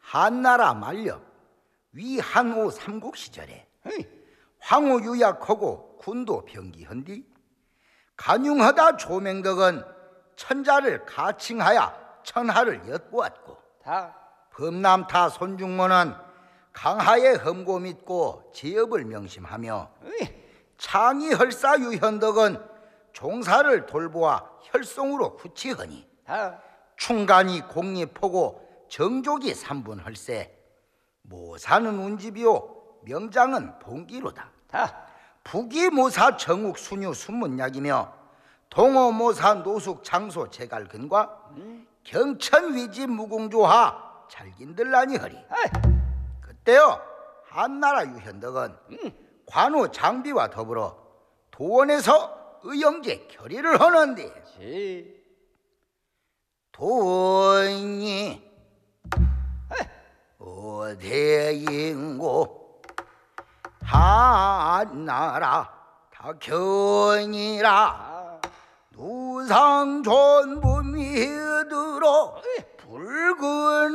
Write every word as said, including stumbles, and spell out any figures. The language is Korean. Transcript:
한나라 말년 위한오 삼국 시절에 에이. 황후 유약하고 군도 병기한뒤 간융하다 조맹덕은 천자를 가칭하여 천하를 엿보았고 다 범남타 손중모는 강하의 험고 믿고 제업을 명심하며 에이. 창의 헐사 유현덕은 종사를 돌보아 혈성으로 구치하니 다 충간이 공립하고 정족이 삼분헐세 모사는 운집이요 명장은 봉기로다. 다 부기모사 정욱 순유 순문약이며 동호모사 노숙 장소 제갈근과 음. 경천위지 무궁조하 잘긴들라니 허리. 아이. 그때요 한나라 유현덕은 음. 관우 장비와 더불어 도원에서 의영제 결의를 하는데 지 도원이 어대인고 한나라 다견이라 아. 누상존부 믿으러